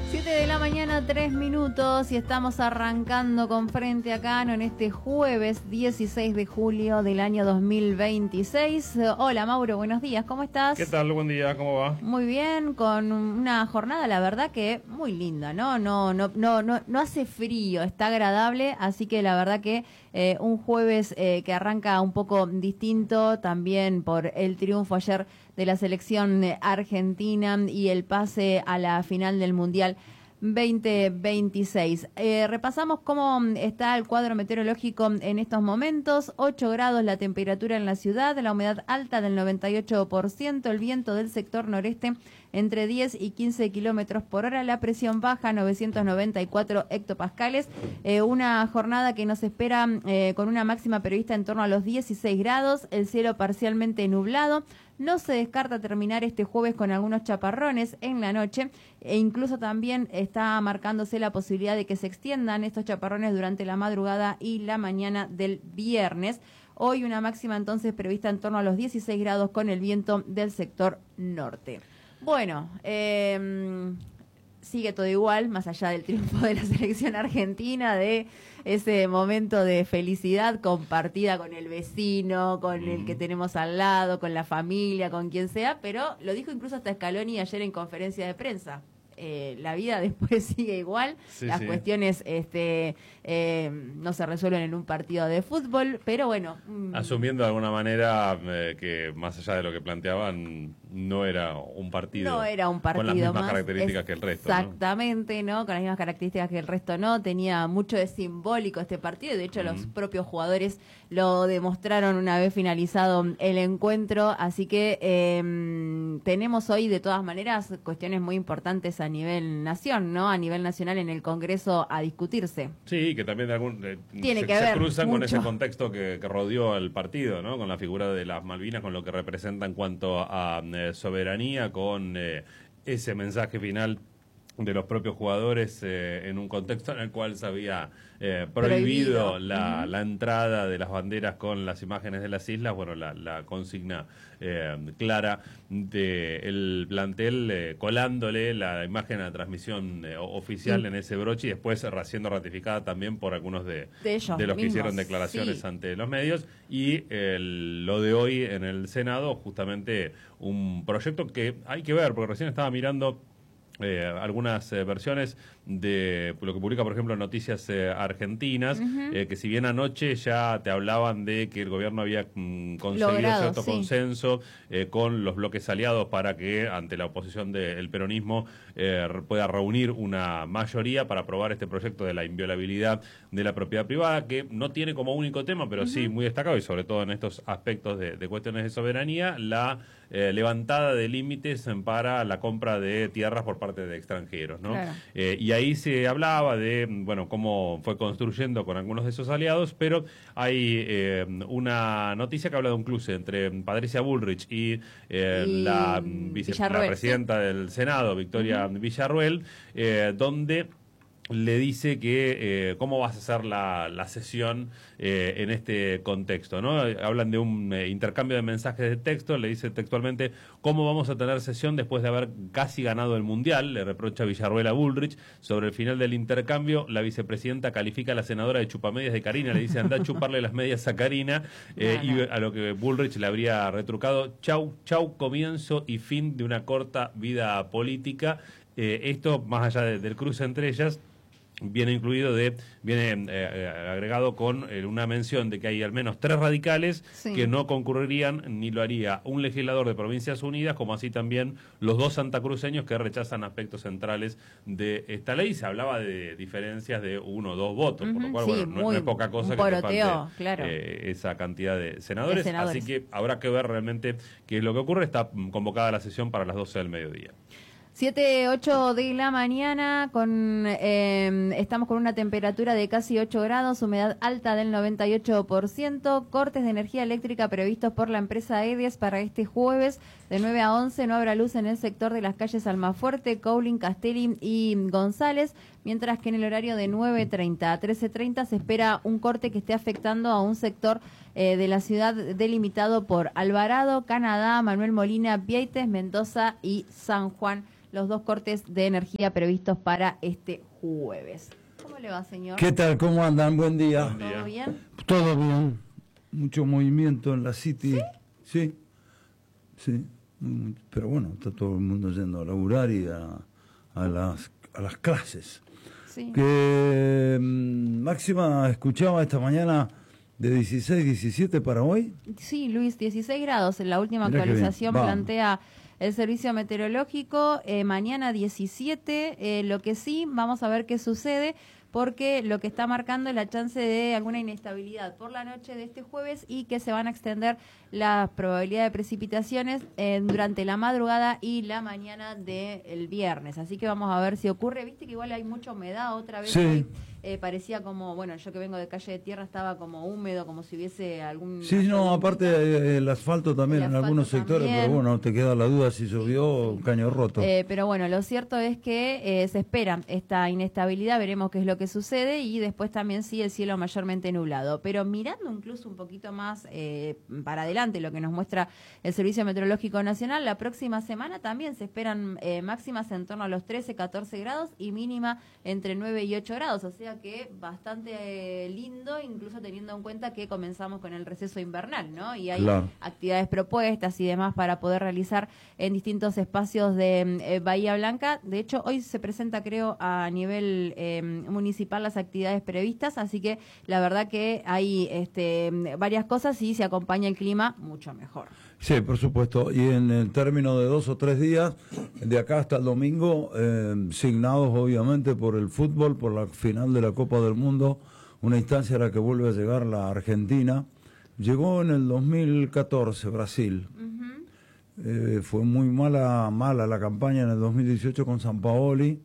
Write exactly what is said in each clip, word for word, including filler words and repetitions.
siete de la mañana, tres minutos, y estamos arrancando con Frente a Cano en este jueves dieciséis de julio del año dos mil veintiséis. Hola Mauro, buenos días, ¿cómo estás? ¿Qué tal? Buen día, ¿cómo va? Muy bien, con una jornada, la verdad que muy linda, ¿no? No, no, no, no, no hace frío, está agradable, así que la verdad que eh, un jueves eh, que arranca un poco distinto, también por el triunfo ayer de la selección argentina y el pase a la final del Mundial veinte veintiséis. Eh, repasamos cómo está el cuadro meteorológico en estos momentos. ocho grados la temperatura en la ciudad, la humedad alta del noventa y ocho por ciento, el viento del sector noreste entre diez y quince kilómetros por hora, la presión baja novecientos noventa y cuatro hectopascales. Eh, una jornada que nos espera eh, con una máxima prevista en torno a los dieciséis grados, el cielo parcialmente nublado. No se descarta terminar este jueves con algunos chaparrones en la noche, e incluso también está marcándose la posibilidad de que se extiendan estos chaparrones durante la madrugada y la mañana del viernes. Hoy una máxima entonces prevista en torno a los dieciséis grados con el viento del sector norte. Bueno, eh, sigue todo igual, más allá del triunfo de la selección argentina, de ese momento de felicidad compartida con el vecino, con el que tenemos al lado, con la familia, con quien sea, pero lo dijo incluso hasta Scaloni ayer en conferencia de prensa. Eh, la vida después sigue igual, sí, las sí. cuestiones este, eh, no se resuelven en un partido de fútbol, pero bueno. Mm, Asumiendo de alguna manera eh, que más allá de lo que planteaban, no era un partido, no era un partido con las mismas más, características que el resto. Exactamente, ¿no? ¿no? Con las mismas características que el resto no, tenía mucho de simbólico este partido, de hecho uh-huh. los propios jugadores lo demostraron una vez finalizado el encuentro, así que eh, tenemos hoy de todas maneras cuestiones muy importantes a nivel nación, ¿no? A nivel nacional en el Congreso a discutirse. Sí, que también de algún, eh, Tiene se, que se ver cruzan mucho. con ese contexto que, que rodeó al partido, ¿no? Con la figura de las Malvinas, con lo que representa en cuanto a eh, soberanía, con eh, ese mensaje final de los propios jugadores eh, en un contexto en el cual se había eh, prohibido, prohibido. La, uh-huh. la entrada de las banderas con las imágenes de las islas. Bueno, la, la consigna eh, clara del plantel eh, colándole la imagen a la transmisión eh, oficial sí. en ese broche, y después siendo ratificada también por algunos de, de, ellos de los mismos. que hicieron declaraciones sí. ante los medios. Y el, lo de hoy en el Senado, justamente un proyecto que hay que ver, porque recién estaba mirando Eh, algunas eh, versiones de lo que publica, por ejemplo, Noticias eh, Argentinas, uh-huh. eh, que si bien anoche ya te hablaban de que el gobierno había mm, conseguido Logrado, cierto sí. consenso eh, con los bloques aliados para que ante la oposición del peronismo eh, pueda reunir una mayoría para aprobar este proyecto de la inviolabilidad de la propiedad privada, que no tiene como único tema, pero uh-huh. sí muy destacado, y sobre todo en estos aspectos de, de cuestiones de soberanía, la eh, levantada de límites para la compra de tierras por parte de extranjeros, ¿no? Claro. Eh, y ahí se hablaba de, bueno, cómo fue construyendo con algunos de esos aliados, pero hay eh, una noticia que habla de un cruce entre Patricia Bullrich y, eh, y la, vice, la presidenta sí. del Senado, Victoria uh-huh. Villarruel, eh, donde le dice que eh, cómo vas a hacer la, la sesión eh, en este contexto, ¿no? Hablan de un eh, intercambio de mensajes de texto, le dice textualmente: ¿cómo vamos a tener sesión después de haber casi ganado el Mundial? Le reprocha Villarruel a Bullrich. Sobre el final del intercambio, la vicepresidenta califica a la senadora de chupamedias de Karina, le dice: anda a chuparle las medias a Karina, eh, no, no. y a lo que Bullrich le habría retrucado: chau, chau, comienzo y fin de una corta vida política. Eh, esto, más allá de, del cruce entre ellas, viene incluido de viene eh, agregado con eh, una mención de que hay al menos tres radicales sí. que no concurrirían, ni lo haría un legislador de Provincias Unidas, como así también los dos santacruceños que rechazan aspectos centrales de esta ley. Se hablaba de diferencias de uno o dos votos, uh-huh, por lo cual sí, bueno, no, muy, no es poca cosa que poroteo, te falte claro. eh, esa cantidad de senadores. de senadores. Así que habrá que ver realmente qué es lo que ocurre. Está convocada la sesión para las doce del mediodía. siete, ocho de la mañana, con eh, estamos con una temperatura de casi ocho grados, humedad alta del noventa y ocho por ciento, cortes de energía eléctrica previstos por la empresa EDES para este jueves de nueve a once, no habrá luz en el sector de las calles Almafuerte, Cowling, Castelli y González, mientras que en el horario de nueve treinta a trece treinta se espera un corte que esté afectando a un sector eh, de la ciudad delimitado por Alvarado, Canadá, Manuel Molina, Vieites, Mendoza y San Juan. los dos cortes de energía previstos para este jueves. ¿Cómo le va, señor? ¿Qué tal? ¿Cómo andan? Buen día. Buen día. ¿Todo bien? Todo bien. Mucho movimiento en la City. Sí. Sí. Sí. Pero bueno, está todo el mundo yendo a laburar y a, a, las, a las clases. Sí. Que mm, Máxima escuchaba esta mañana de dieciséis, diecisiete para hoy. Sí, Luis, dieciséis grados. En la última Mirá qué bien. actualización Vamos. plantea el servicio meteorológico. Eh, mañana diecisiete. Eh, lo que sí, vamos a ver qué sucede, porque lo que está marcando es la chance de alguna inestabilidad por la noche de este jueves y que se van a extender las probabilidades de precipitaciones eh, durante la madrugada y la mañana del viernes. Así que vamos a ver si ocurre. Viste que igual hay mucha humedad otra vez. Sí. Hoy, eh, parecía como, bueno, yo que vengo de calle de tierra estaba como húmedo, como si hubiese algún... Sí, no, aparte eh, el asfalto también El en asfalto algunos sectores, también. pero bueno, te queda la duda si llovió o sí. caño roto. Eh, pero bueno, lo cierto es que eh, se espera esta inestabilidad, veremos qué es lo que sucede y después también sí el cielo mayormente nublado. Pero mirando incluso un poquito más eh, para adelante lo que nos muestra el Servicio Meteorológico Nacional, la próxima semana también se esperan eh, máximas en torno a los trece, catorce grados y mínima entre nueve y ocho grados, o sea que bastante eh, lindo, incluso teniendo en cuenta que comenzamos con el receso invernal, ¿no? Y hay Claro. actividades propuestas y demás para poder realizar en distintos espacios de eh, Bahía Blanca. De hecho, hoy se presenta, creo, a nivel eh, municipal las actividades previstas, así que la verdad que hay este, varias cosas y se acompaña el clima mucho mejor. Sí, por supuesto. Y en el término de dos o tres días, de acá hasta el domingo, eh, signados obviamente por el fútbol, por la final de la Copa del Mundo, una instancia a la que vuelve a llegar la Argentina. Llegó en el dos mil catorce Brasil. Uh-huh. Eh, fue muy mala, mala la campaña en el dos mil dieciocho con Sampaoli.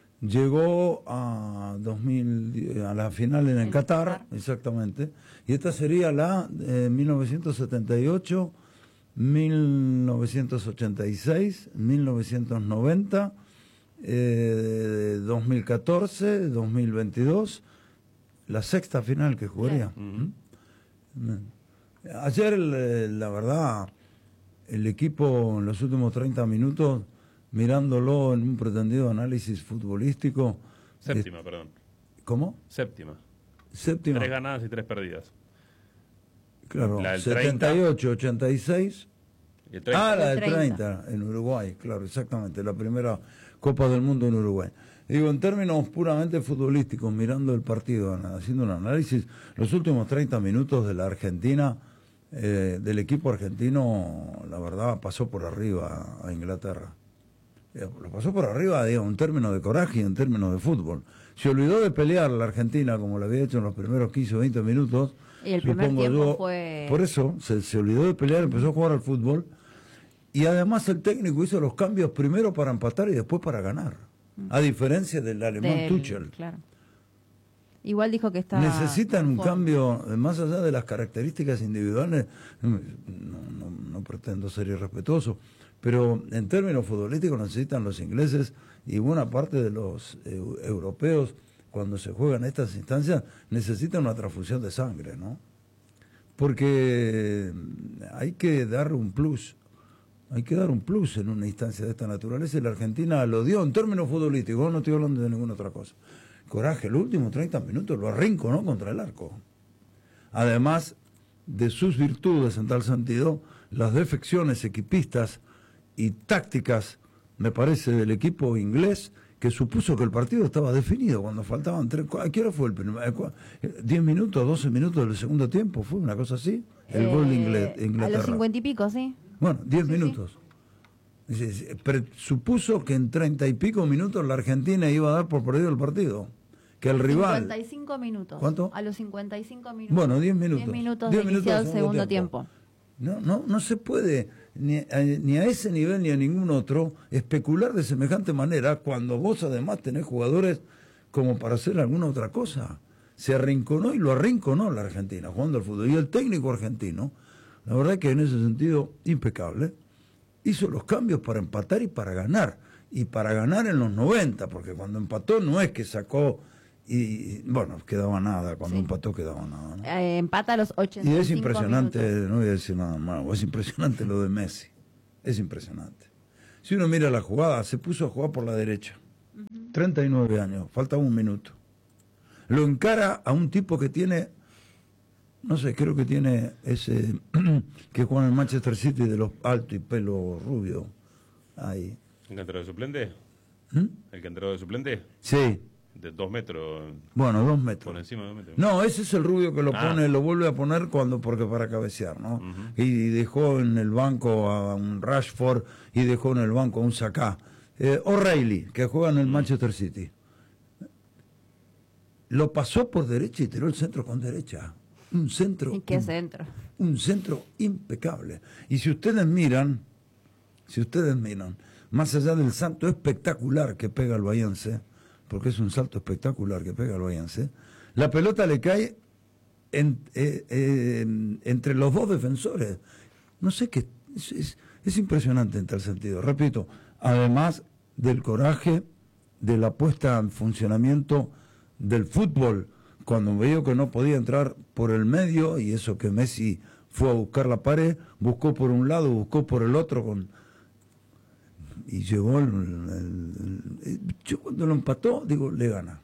Llegó a, dos mil, a la final en el En Qatar, Qatar. exactamente. Y esta sería la eh, mil novecientos setenta y ocho, mil novecientos ochenta y seis, mil novecientos noventa, eh, dos mil catorce, dos mil veintidós, la sexta final que jugaría. Ujú. ¿Mm? Ayer, el- la verdad, el equipo en los últimos treinta minutos, mirándolo en un pretendido análisis futbolístico. Séptima, eh, perdón. ¿Cómo? Séptima. Séptima. Tres ganadas y tres perdidas. Claro, La del setenta y ocho, ochenta y seis. Y el treinta. Ah, la del treinta. treinta, en Uruguay, claro, exactamente, la primera Copa del Mundo en Uruguay. Digo, en términos puramente futbolísticos, mirando el partido, haciendo un análisis, los últimos treinta minutos de la Argentina, eh, del equipo argentino, la verdad, pasó por arriba a Inglaterra. Eh, Lo pasó por arriba, digo, en términos de coraje y en términos de fútbol. Se olvidó de pelear la Argentina como lo había hecho en los primeros quince o veinte minutos. Y el primer supongo tiempo yo. fue- Por eso, se, se olvidó de pelear, empezó a jugar al fútbol. Y además el técnico hizo los cambios primero para empatar y después para ganar. A diferencia del alemán Del- Tuchel. Claro. Igual dijo que está... Necesitan un conforme. cambio, eh, más allá de las características individuales, no, no, no pretendo ser irrespetuoso, pero en términos futbolísticos necesitan los ingleses y buena parte de los eh, europeos, cuando se juegan estas instancias, necesitan una transfusión de sangre, ¿no? Porque hay que dar un plus, hay que dar un plus en una instancia de esta naturaleza y la Argentina lo dio en términos futbolísticos, no estoy hablando de ninguna otra cosa. Coraje, los últimos treinta minutos lo arrinco, ¿no? Contra el arco. Además de sus virtudes en tal sentido, las defecciones equipistas y tácticas, me parece, del equipo inglés, que supuso que el partido estaba definido cuando faltaban tres... ¿A qué hora fue el primer? ¿diez minutos, doce minutos del segundo tiempo? ¿Fue una cosa así? El Eh, gol de Ingle- A Inglaterra. los cincuenta y pico, sí. Bueno, diez Sí, sí. minutos. Dice, sí, pero supuso que en treinta y pico minutos la Argentina iba a dar por perdido el partido. Que el rival... cincuenta y cinco minutos. ¿Cuánto? A los cincuenta y cinco minutos. Bueno, diez minutos. diez minutos diez de minutos iniciado del el segundo tiempo. No, no, no se puede, ni a, ni a ese nivel ni a ningún otro, especular de semejante manera cuando vos además tenés jugadores como para hacer alguna otra cosa. Se arrinconó y lo arrinconó la Argentina jugando al fútbol. Y el técnico argentino, la verdad que en ese sentido, impecable, hizo los cambios para empatar y para ganar. Y para ganar en los noventa, porque cuando empató no es que sacó... Y bueno, quedaba nada, cuando Sí. empató quedaba nada, ¿no? Eh, empata a los ochenta Y y cinco es impresionante, minutos. no voy a decir nada malo, es impresionante lo de Messi, es impresionante. Si uno mira la jugada, se puso a jugar por la derecha. Uh-huh. treinta y nueve años, falta un minuto. Lo encara a un tipo que tiene, no sé, creo que tiene ese, que juega en el Manchester City de los altos y pelo rubio. Ahí. ¿El que entró de suplente? ¿Mm? ¿El que entró de suplente? Sí. De dos metros. Bueno, dos metros. Por encima de dos metros. No, ese es el rubio que lo ah. pone, lo vuelve a poner cuando, porque para cabecear, ¿no? Uh-huh. Y dejó en el banco a un Rashford y dejó en el banco a un Saka. Eh, O'Reilly, que juega en el uh-huh. Manchester City. Lo pasó por derecha y tiró el centro con derecha. Un centro. ¿Y qué centro? Un centro impecable. Y si ustedes miran, si ustedes miran, más allá del salto espectacular que pega el Bahiense, porque es un salto espectacular que pega el Bahiense, la pelota le cae en, eh, eh, entre los dos defensores. No sé qué, es, es, es impresionante en tal sentido. Repito, además del coraje, de la puesta en funcionamiento del fútbol, cuando veo que no podía entrar por el medio, y eso que Messi fue a buscar la pared, buscó por un lado, buscó por el otro, con y llegó el, el, el, yo cuando lo empató, digo, le gana.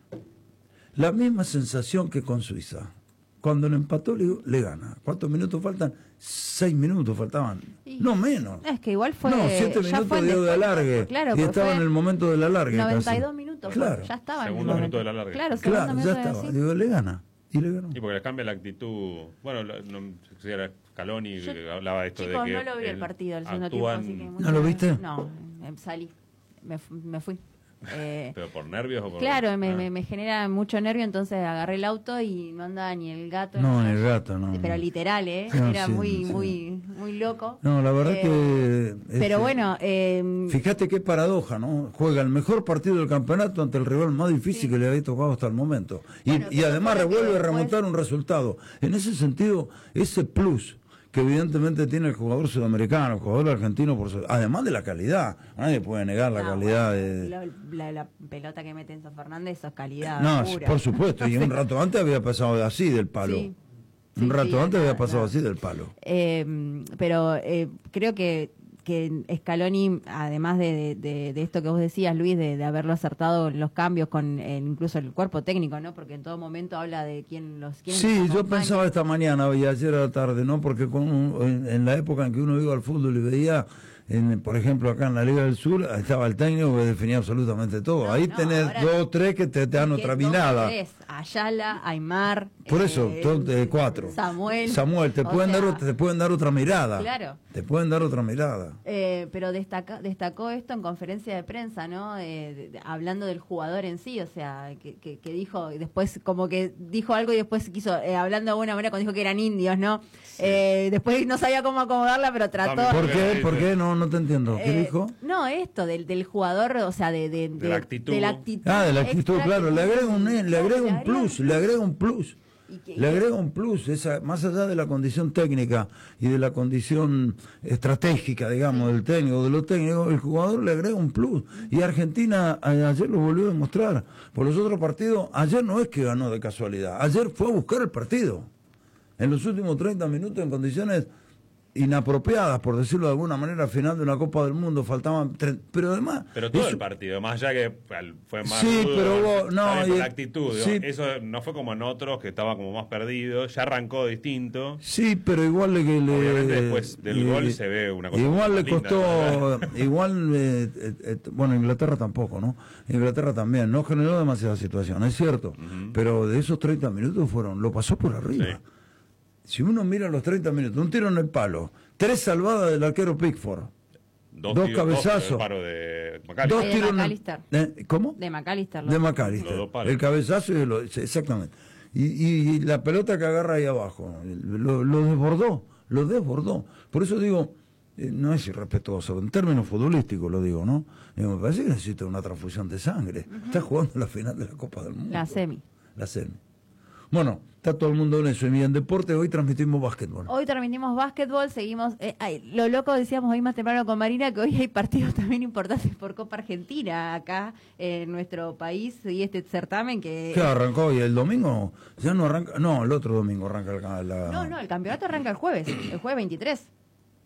La misma sensación que con Suiza. Cuando lo empató, le digo, le gana. ¿Cuántos minutos faltan? Seis minutos faltaban. Y no menos. Es que igual fue... No, siete minutos dio de alargue. Claro, y estaba en el momento del alargue. noventa y dos minutos. Claro. Ya estaba segundo en el minuto del alargue. Claro, claro ya estaba. Así. Digo, le gana. Y le ganó. Y porque le cambia la actitud. Bueno, no sé si era Scaloni Yo, que hablaba de esto chicos, de que... no lo vi el partido el segundo actúan... tiempo. Así que ¿No lo viste? No, salí. Me, me fui. Eh, ¿Pero por nervios o por...? Claro, me, ah. me, me genera mucho nervio, entonces agarré el auto y no andaba ni el gato. No, ni el gato, no. Pero literal, ¿eh? No, Era sí, muy, sí. muy, muy loco. No, la verdad eh, que... Pero este, bueno... Eh, fíjate qué paradoja, ¿no? Juega el mejor partido del campeonato ante el rival más difícil sí. que le había tocado hasta el momento. Y, bueno, y además revuelve a remontar después... un resultado. En ese sentido, ese plus que evidentemente tiene el jugador sudamericano, el jugador argentino, por su... además de la calidad, nadie puede negar la no, calidad bueno, de... La, la, la pelota que mete Enzo Fernández, eso es calidad No, pura. por supuesto, y un rato antes había pasado así del palo. Sí, un sí, rato sí, antes no, había pasado no. así del palo. Eh, pero eh, creo que que Scaloni, además de, de, de, de esto que vos decías, Luis, de, de haberlo acertado en los cambios con el, incluso el cuerpo técnico, ¿no? Porque en todo momento habla de quién los quién Sí, yo pensaba esta mañana y ayer a la tarde, ¿no? Porque con, en, en la época en que uno iba al fútbol y veía, en, por ejemplo, acá en la Liga del Sur, estaba el técnico que definía absolutamente todo. No, Ahí no, tenés dos o tres que te, te dan otra mirada. Tres, Ayala, Aymar. Por eso, eh, todo, eh, cuatro. Samuel. Samuel, te pueden, sea, dar, te pueden dar otra mirada. Claro. Te pueden dar otra mirada. Eh, pero destaca, destacó esto en conferencia de prensa, ¿no? Eh, de, de, hablando del jugador en sí, o sea, que, que, que dijo, después como que dijo algo y después quiso, eh, hablando de buena manera, cuando dijo que eran indios, ¿no? Sí. Eh, después no sabía cómo acomodarla, pero trató... ¿Por qué? ¿Por qué? No, no te entiendo. ¿Qué eh, dijo? No, esto, del, del jugador, o sea, de, de, de, de, la actitud. de la actitud. Ah, de la actitud, claro. Le agrega un, le agrega un plus, le agrega un plus. Que, le agrega un plus, esa, más allá de la condición técnica y de la condición estratégica, digamos, sí. del técnico, de lo técnico, el jugador le agrega un plus. Y Argentina a, ayer lo volvió a demostrar. Por los otros partidos, ayer no es que ganó de casualidad, ayer fue a buscar el partido. En los últimos treinta minutos, en condiciones inapropiadas, por decirlo de alguna manera, al final de una Copa del Mundo faltaban tres, pero además... Pero todo eso, el partido, más allá que fue más sí, rudo, pero vos, no, por y, la actitud, sí, eso no fue como en otros que estaba como más perdido, ya arrancó distinto. Sí, pero igual le... le Obviamente después del le, gol se ve una cosa igual le linda, costó, ¿no? igual, eh, eh, bueno, Inglaterra tampoco, ¿no? Inglaterra también, no generó demasiada situación, es cierto, uh-huh. pero de esos treinta minutos fueron, lo pasó por arriba. Sí. Si uno mira los treinta minutos, un tiro en el palo, tres salvadas del arquero Pickford, dos, dos tiros, cabezazos, dos, paro de dos de tiros McAllister. ¿Eh? ¿Cómo? De McAllister. De McAllister. El cabezazo y lo, exactamente. Y, y, y la pelota que agarra ahí abajo, lo, lo desbordó, lo desbordó. Por eso digo, eh, no es irrespetuoso, en términos futbolísticos lo digo, ¿no? Y me parece que necesita una transfusión de sangre. Uh-huh. Está jugando la final de la Copa del Mundo. La semi. La semi. Bueno, está todo el mundo en eso. Y en deporte hoy transmitimos básquetbol. Hoy transmitimos básquetbol, seguimos... Eh, ay, lo loco decíamos hoy más temprano con Marina que hoy hay partidos también importantes por Copa Argentina acá en nuestro país y este certamen que... ¿Qué arrancó hoy? ¿El domingo? Ya no arranca... No, el otro domingo arranca la... la... No, no, el campeonato arranca el jueves, el jueves veintitrés.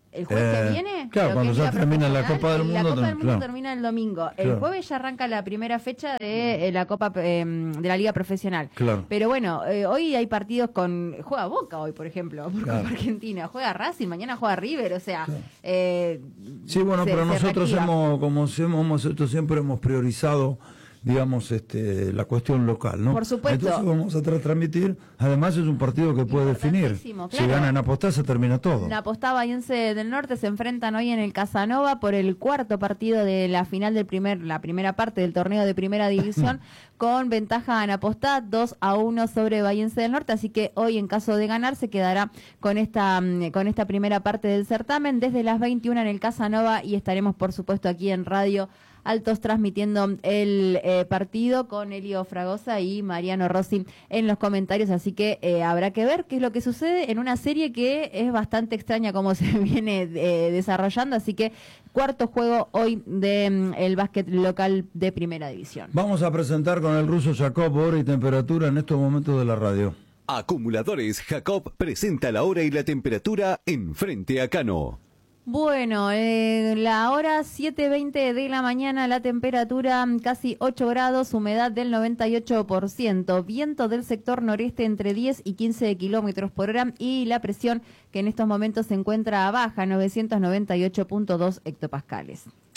el jueves Eh, que viene. claro, lo cuando que ya es la termina la profesional, Copa del La Mundo, Copa del Mundo claro. termina el domingo. El Claro. jueves ya arranca la primera fecha de eh, la Copa eh, de la Liga Profesional. Claro. Pero bueno, eh, hoy hay partidos con... Juega Boca hoy, por ejemplo, por Claro. Copa Argentina. Juega Racing, mañana juega River, o sea... Claro. eh, Sí, bueno, se- pero se nosotros reactiva. hemos, como hemos, nosotros siempre hemos priorizado, digamos, este, la cuestión local, ¿no? Por supuesto. Entonces vamos a tra- transmitir, además es un partido que puede definir. Importantísimo, Si claro. ganan apostar se termina todo. Napostá Bahiense del Norte se enfrentan hoy en el Casanova por el cuarto partido de la final del primer, la primera parte del torneo de primera división, con ventaja a Napostá, dos a uno sobre Bahiense del Norte, así que hoy en caso de ganar se quedará con esta, mm, con esta primera parte del certamen desde las veintiuna en el Casanova, y estaremos por supuesto aquí en Radio Altos transmitiendo el eh, partido con Elio Fragosa y Mariano Rossi en los comentarios, así que eh, habrá que ver qué es lo que sucede en una serie que es bastante extraña como se viene eh, desarrollando, así que cuarto juego hoy del de, básquet local de primera división. Vamos a presentar con el ruso Jacob hora y temperatura en estos momentos de la radio. Acumuladores Jacob presenta la hora y la temperatura en Frente a Cano. Bueno, eh, la hora siete veinte de la mañana, la temperatura casi ocho grados, humedad del noventa y ocho por ciento, viento del sector noreste entre diez y quince kilómetros por hora y la presión que en estos momentos se encuentra a baja, novecientos noventa y ocho punto dos hectopascales.